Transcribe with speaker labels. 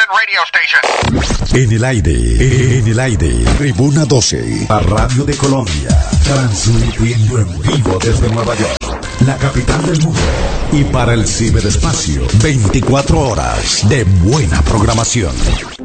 Speaker 1: radio station.
Speaker 2: En el aire, Tribuna 12, la radio de Colombia, transmitiendo en vivo desde Nueva York, la capital del mundo, y para el ciberespacio, 24 horas de buena programación.